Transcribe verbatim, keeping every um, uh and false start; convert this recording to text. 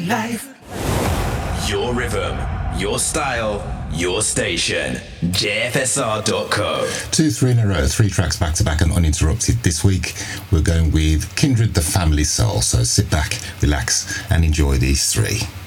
life. Your rhythm, your style, your station. J F S R dot co. Two, three in a row, three tracks back to back and uninterrupted. This week we're going with Kindred the Family Soul. So sit back, relax, and enjoy these three.